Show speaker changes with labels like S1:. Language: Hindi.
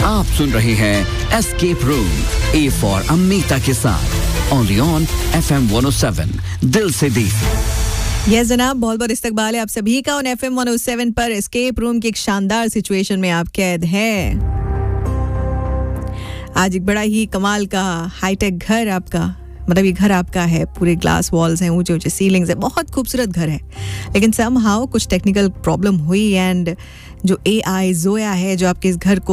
S1: आप सुन रहे हैं escape room, A for Amita के साथ, ओनली ऑन FM 107, दिल से देसी।
S2: यस जनाब, बहुत बहुत इस्तकबाल है आप सभी का ऑन FM 107 पर। एस्केप रूम की एक शानदार सिचुएशन में आप कैद हैं। आज एक बड़ा ही कमाल का हाईटेक घर आपका, मतलब ये घर आपका है, पूरे ग्लास वॉल्स हैं, ऊंचे ऊंचे सीलिंग्स है, बहुत खूबसूरत घर है। लेकिन समहाउ कुछ टेक्निकल प्रॉब्लम हुई एंड जो AI जोया है जो आपके इस घर को